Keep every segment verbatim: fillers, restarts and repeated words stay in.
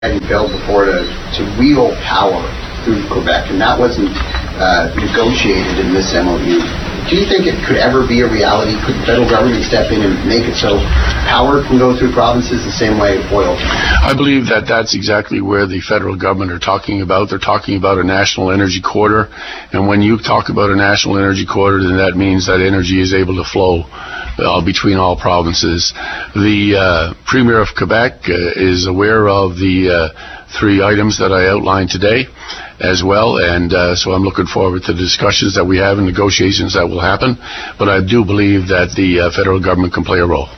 had failed before to, to wield power through Quebec, and that wasn't uh, negotiated in this M O U. Do you think it could ever be a reality? Could the federal government step in and make it so power can go through provinces the same way oil? I believe that that's exactly where the federal government are talking about. They're talking about a national energy corridor, and when you talk about a national energy corridor, then that means that energy is able to flow uh, between all provinces. The uh, Premier of Quebec uh, is aware of the uh, three items that I outlined today as well, and uh, so I'm looking forward to the discussions that we have and negotiations that will happen, but I do believe that the uh, federal government can play a role.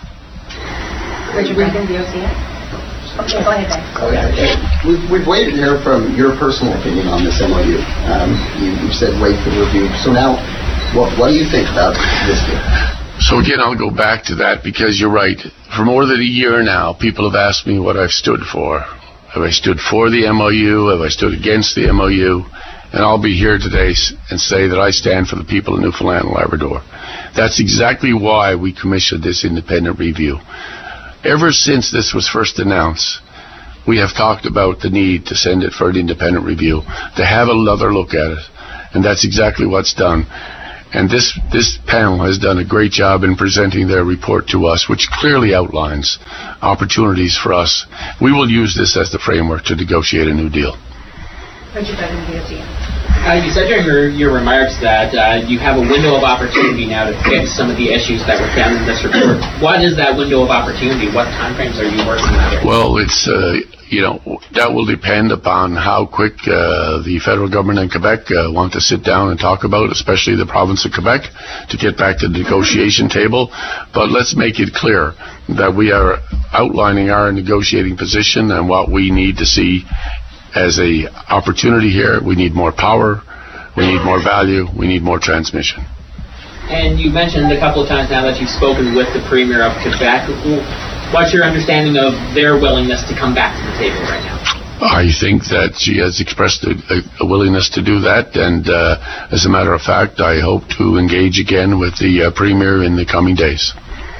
Richard Regan, V O C. Okay, go ahead, guys. Oh, yeah. We've, we've waited to hear from your personal opinion on this M O U. Um, you, you've said wait for the review. So now, what, what do you think about this deal? So again, I'll go back to that because you're right. For more than a year now, people have asked me what I've stood for. Have I stood for the M O U? Have I stood against the M O U? And I'll be here today and say that I stand for the people of Newfoundland and Labrador. That's exactly why we commissioned this independent review. Ever since this was first announced, we have talked about the need to send it for an independent review, to have another look at it. And that's exactly what's done. And this, this panel has done a great job in presenting their report to us, which clearly outlines opportunities for us. We will use this as the framework to negotiate a new deal. Richard Duggan, V O C. Uh, you said during your, your remarks that uh, you have a window of opportunity now to fix some of the issues that were found in this report. What is that window of opportunity? What timeframes are you working on? Well, it's uh, you know that will depend upon how quick uh, the federal government and Quebec uh, want to sit down and talk about, especially the province of Quebec, to get back to the negotiation table. But let's make it clear that we are outlining our negotiating position and what we need to see as a opportunity here. We need more power, we need more value, we need more transmission. And you mentioned a couple of times now that you've spoken with the Premier of Quebec. What's your understanding of their willingness to come back to the table right now? I think that she has expressed a, a willingness to do that, and uh, as a matter of fact, I hope to engage again with the uh, Premier in the coming days.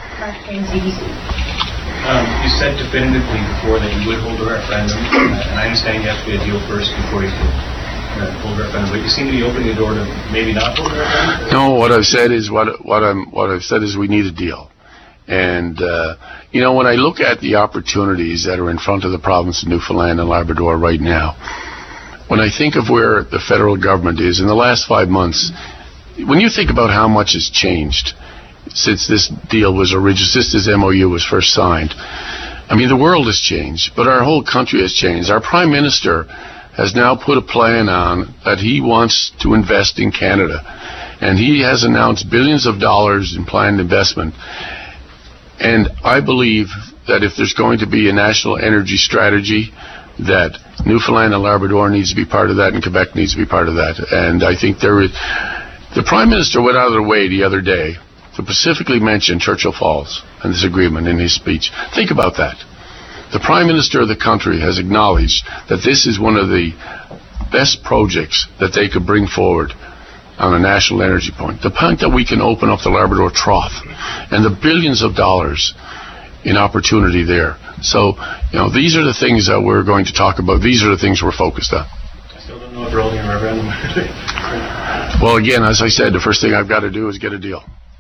Um, you said definitively before that you would hold a referendum, uh, and I understand you have to be a deal first before you can uh, hold a referendum. But you seem to be opening the door to maybe not hold a referendum. No, what I've said is what what I'm what I've said is we need a deal, and uh, you know when I look at the opportunities that are in front of the province of Newfoundland and Labrador right now, when I think of where the federal government is in the last five months, when you think about how much has changed since this deal was originally, since this M O U was first signed. I mean, the world has changed, but our whole country has changed. Our Prime Minister has now put a plan on that he wants to invest in Canada, and he has announced billions of dollars in planned investment. And I believe that if there's going to be a national energy strategy, that Newfoundland and Labrador needs to be part of that, and Quebec needs to be part of that. And I think there is, the Prime Minister went out of their way the other day to specifically mention Churchill Falls and this agreement in his speech. Think about that. The Prime Minister of the country has acknowledged that this is one of the best projects that they could bring forward on a national energy point. The point that we can open up the Labrador Trough and the billions of dollars in opportunity there. So, you know, these are the things that we're going to talk about. These are the things we're focused on. I still don't know if rolling a referendum. Well, again, as I said, the first thing I've got to do is get a deal.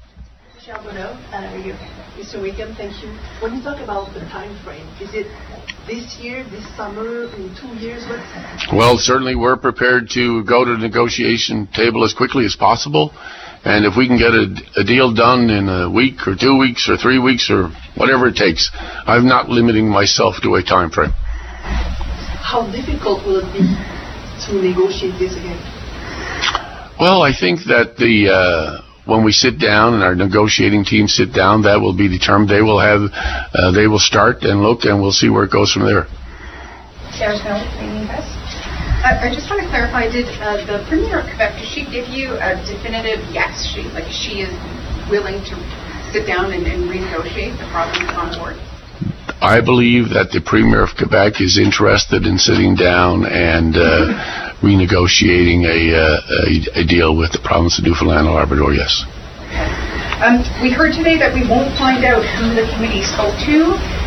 Uh, Mister Regan, thank you. When you talk about the time frame, is it this year, this summer, in two years? What? Well, certainly we're prepared to go to the negotiation table as quickly as possible. And if we can get a, a deal done in a week or two weeks or three weeks or whatever it takes, I'm not limiting myself to a time frame. How difficult will it be to negotiate this again? Well, I think that the... Uh, when we sit down and our negotiating team sit down, that will be determined. They will have, uh, they will start and look, and we'll see where it goes from there. Sarah Snow, Canadian Press. I, I just want to clarify, did uh, the Premier of Quebec, did she give you a definitive yes, she, like she is willing to sit down and, and renegotiate the province on board? I believe that the Premier of Quebec is interested in sitting down and uh, renegotiating a, uh, a, a deal with the province of Newfoundland and Labrador, yes. Okay. Um, we heard today that we won't find out who the committee spoke to.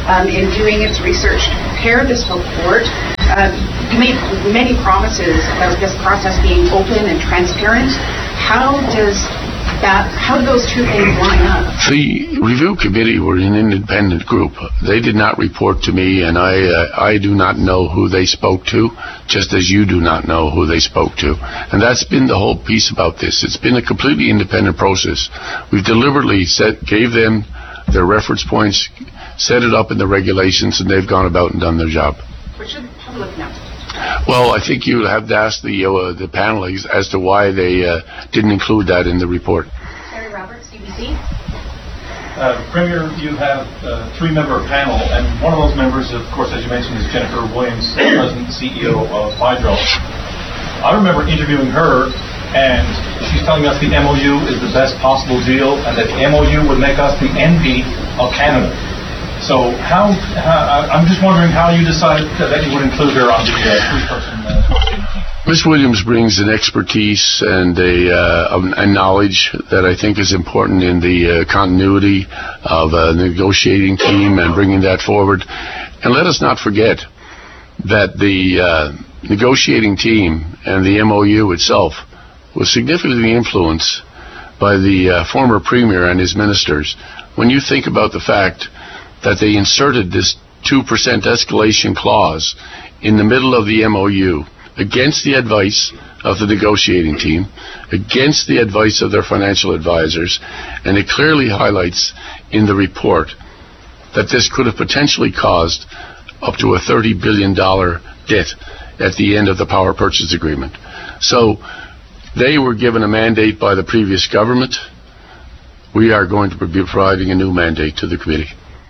um, in doing its research to prepare this report. Um, you made many promises about this process being open and transparent. How does that, how do those two things line up? The review committee were an independent group. They did not report to me, and I uh, I do not know who they spoke to, just as you do not know who they spoke to. And that's been the whole piece about this. It's been a completely independent process. We've deliberately set, gave them their reference points, set it up in the regulations, and they've gone about and done their job. What should the public know? Well, I think you have to ask the uh, the panel as to why they uh, didn't include that in the report. Terry Roberts, C B C. Uh, Premier, you have a three-member panel, and one of those members, of course, as you mentioned, is Jennifer Williams, President and C E O of Hydro. I remember interviewing her, and she's telling us the M O U is the best possible deal, and that the M O U would make us the envy of Canada. So how, how I'm just wondering how you decided that you would include her on the uh, three-person uh, negotiating team. Miz Williams brings an expertise and a, uh, a knowledge that I think is important in the uh, continuity of a negotiating team and bringing that forward. And let us not forget that the uh, negotiating team and the M O U itself was significantly influenced by the uh, former Premier and his ministers. When you think about the fact that they inserted this two percent escalation clause in the middle of the M O U against the advice of the negotiating team, against the advice of their financial advisors, and it clearly highlights in the report that this could have potentially caused up to a thirty billion dollars debt at the end of the power purchase agreement. So they were given a mandate by the previous government. We are going to be providing a new mandate to the committee.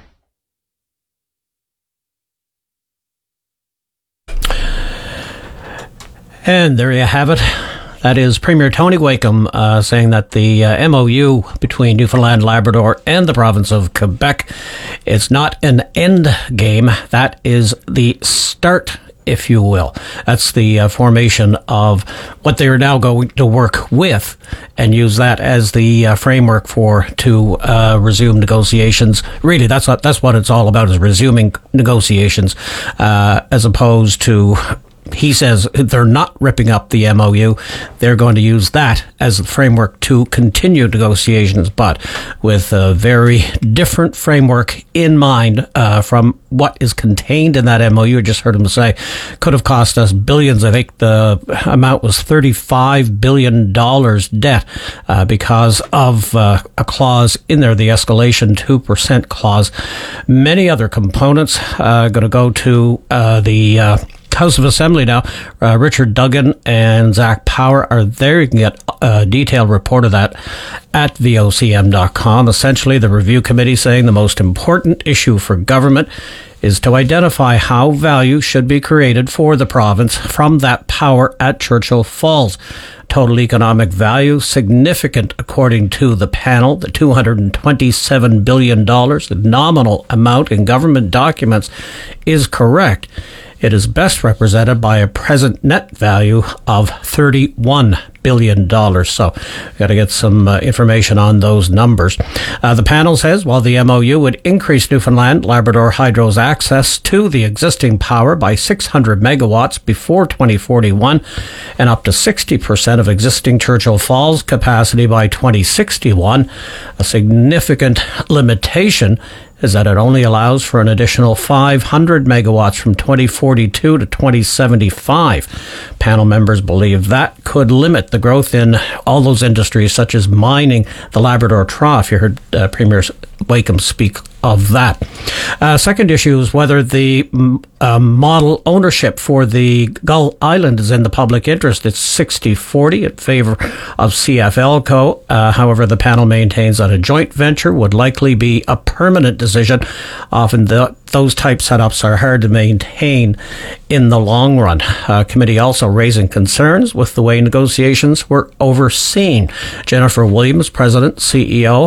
And there you have it. That is Premier Tony Wakeham uh, saying that the uh, M O U between Newfoundland, Labrador and the province of Quebec is not an end game. That is the start, if you will. That's the uh, formation of what they are now going to work with and use that as the uh, framework for to uh, resume negotiations. Really, that's what, that's what it's all about, is resuming negotiations uh, as opposed to... He says they're not ripping up the M O U. They're going to use that as the framework to continue negotiations, but with a very different framework in mind uh, from what is contained in that M O U. I just heard him say could have cost us billions. I think the amount was thirty-five billion dollars debt uh, because of uh, a clause in there, the escalation two percent clause. Many other components uh, going to go to uh, the... Uh, House of Assembly now. Uh, Richard Duggan and Zach Power are there. You can get a detailed report of that at V O C M dot com. Essentially, the review committee saying the most important issue for government is to identify how value should be created for the province from that power at Churchill Falls. Total economic value, significant according to the panel, the two hundred twenty-seven billion dollars, the nominal amount in government documents is correct. It is best represented by a present net value of thirty-one billion dollars. So we've got to get some uh, information on those numbers. Uh, the panel says while the M O U would increase Newfoundland Labrador Hydro's access to the existing power by six hundred megawatts before twenty forty-one and up to sixty percent of existing Churchill Falls capacity by twenty sixty-one, a significant limitation is that it only allows for an additional five hundred megawatts from twenty forty-two to twenty seventy-five. Panel members believe that could limit the growth in all those industries such as mining, the Labrador Trough. You heard uh, Premier Wakeham speak of that. Uh, second issue is whether the uh, model ownership for the Gull Island is in the public interest. It's sixty forty in favor of C F L Co. Uh, however, the panel maintains that a joint venture would likely be a permanent decision. Often the, those type setups are hard to maintain in the long run. Uh, committee also raising concerns with the way negotiations were overseen. Jennifer Williams, President, C E O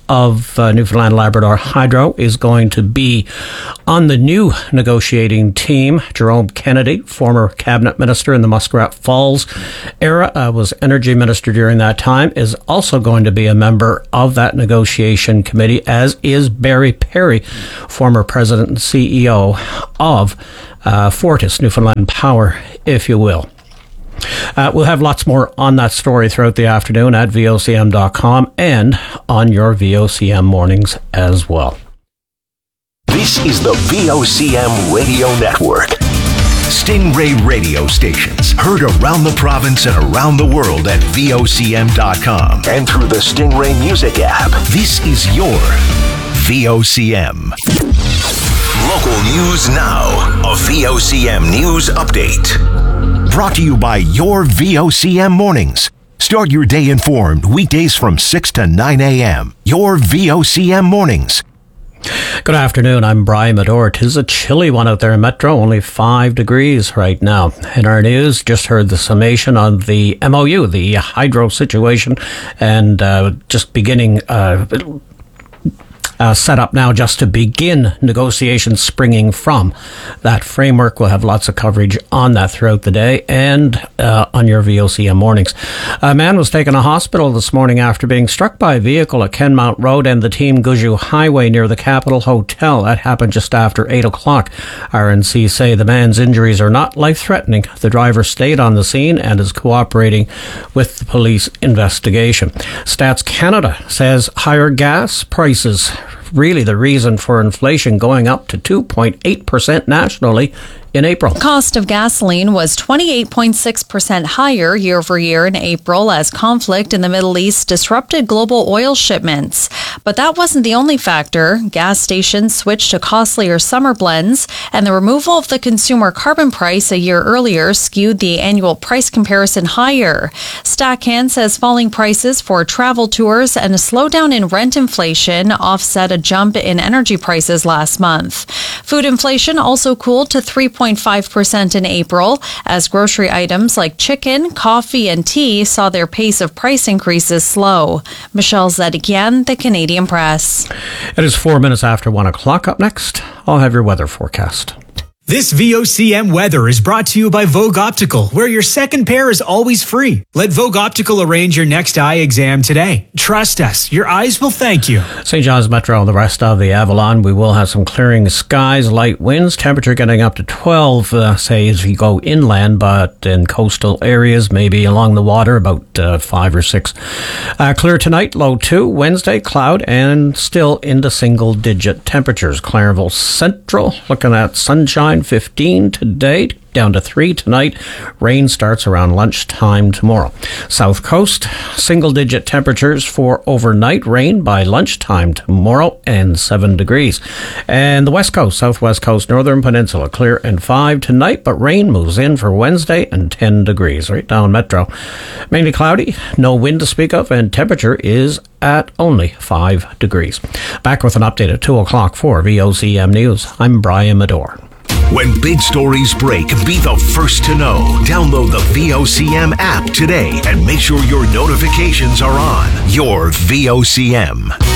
of uh, Newfoundland Labrador Hydro is going to be on the new negotiating team. Jerome Kennedy, former cabinet minister in the Muskrat Falls era, uh, was energy minister during that time, is also going to be a member of that negotiation committee, as is Barry Perry, former president and C E O of uh, Fortis, Newfoundland Power, if you will. Uh, we'll have lots more on that story throughout the afternoon at V O C M dot com and on your V O C M mornings as well. This is the V O C M Radio Network. Stingray radio stations heard around the province and around the world at V O C M dot com and through the Stingray Music app. This is your V O C M. Local news now. A V O C M News Update. Brought to you by your V O C M mornings. Start your day informed weekdays from six to nine a.m. Your V O C M mornings. Good afternoon, I'm Brian Medore. 'Tis a chilly one out there in Metro, only five degrees right now. In our news, just heard the summation on the M O U, the hydro situation, and uh, just beginning... Uh, Uh, set up now just to begin negotiations springing from that framework. We'll have lots of coverage on that throughout the day and uh, on your V O C M mornings. A man was taken to hospital this morning after being struck by a vehicle at Kenmount Road and the Team Guju Highway near the Capitol Hotel. That happened just after eight o'clock. R N C say the man's injuries are not life-threatening. The driver stayed on the scene and is cooperating with the police investigation. Stats Canada says higher gas prices really the reason for inflation going up to two point eight percent nationally in April. Cost of gasoline was twenty-eight point six percent higher year over year in April as conflict in the Middle East disrupted global oil shipments. But that wasn't the only factor. Gas stations switched to costlier summer blends, and the removal of the consumer carbon price a year earlier skewed the annual price comparison higher. Stackhand says falling prices for travel tours and a slowdown in rent inflation offset a jump in energy prices last month. Food inflation also cooled to three point five percent in April, as grocery items like chicken, coffee, and tea saw their pace of price increases slow. Michelle Zedekian, The Canadian Press. It is four minutes after one o'clock. Up next, I'll have your weather forecast. This V O C M weather is brought to you by Vogue Optical, where your second pair is always free. Let Vogue Optical arrange your next eye exam today. Trust us, your eyes will thank you. Saint John's Metro and the rest of the Avalon, we will have some clearing skies, light winds, temperature getting up to twelve, uh, say, as you go inland, but in coastal areas, maybe along the water, about uh, five or six. Uh, clear tonight, low two. Wednesday, cloud, and still into single-digit temperatures. Clarenville Central, looking at sunshine, fifteen today, down to three tonight. Rain starts around lunchtime tomorrow. South Coast, single-digit temperatures for overnight. Rain by lunchtime tomorrow and seven degrees. And the West Coast, Southwest Coast, Northern Peninsula, clear and five tonight, but rain moves in for Wednesday and ten degrees. Right down Metro, mainly cloudy, no wind to speak of, and temperature is at only five degrees. Back with an update at two o'clock for V O C M News. I'm Brian Medore. When big stories break, be the first to know. Download the V O C M app today and make sure your notifications are on. Your V O C M.